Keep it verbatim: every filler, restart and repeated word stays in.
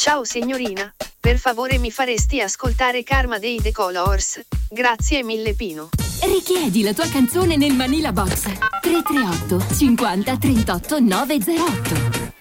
Ciao signorina, per favore mi faresti ascoltare Karma dei The Colors? Grazie mille Pino. Richiedi la tua canzone nel Manila Box tre tre otto cinquanta trentotto novecentotto.